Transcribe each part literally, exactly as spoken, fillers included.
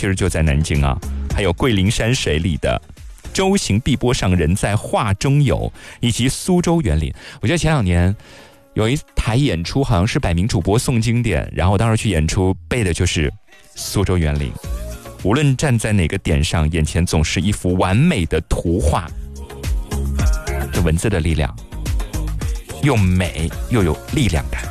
实就在南京啊，还有桂林山水里的舟行碧波上，人在画中游，以及苏州园林。我觉得前两年有一台演出，好像是百名主播诵经典，然后我当时去演出背的就是苏州园林。无论站在哪个点上，眼前总是一幅完美的图画。这文字的力量又美又有力量感。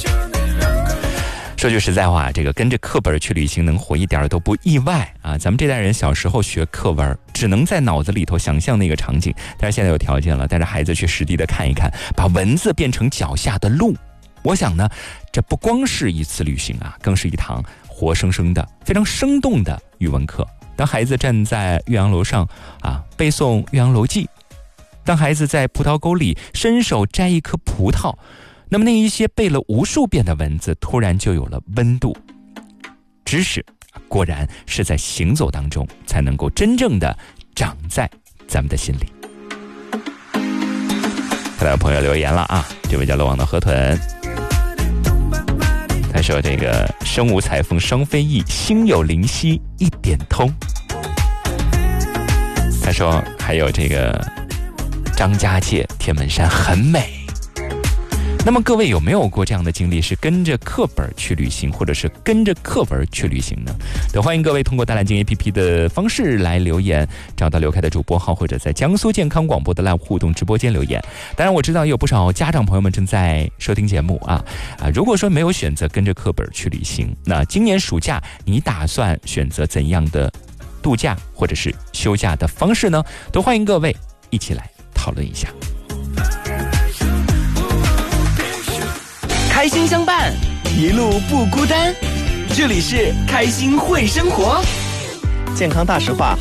说句实在话，这个跟着课本去旅行能火一点都不意外啊！咱们这代人小时候学课文，只能在脑子里头想象那个场景，但是现在有条件了，带着孩子去实地的看一看，把文字变成脚下的路。我想呢，这不光是一次旅行啊，更是一堂活生生的、非常生动的语文课。当孩子站在岳阳楼上啊，背诵《岳阳楼记》，当孩子在葡萄沟里伸手摘一颗葡萄，那么那一些背了无数遍的文字突然就有了温度。知识果然是在行走当中才能够真正的长在咱们的心里。看到有朋友留言了啊，这位叫漏网的河豚，他说这个身无彩凤双飞翼，心有灵犀一点通。他说还有这个张家界天门山很美。那么各位有没有过这样的经历，是跟着课本去旅行，或者是跟着课文去旅行呢？都欢迎各位通过大蓝鲸 A P P 的方式来留言，找到刘开的主播号，或者在江苏健康广播的 Live 互动直播间留言。当然我知道有不少家长朋友们正在收听节目啊啊！如果说没有选择跟着课本去旅行，那今年暑假你打算选择怎样的度假或者是休假的方式呢？都欢迎各位一起来讨论一下。 开心相伴，一路不孤单。这里是开心会生活，健康大实话，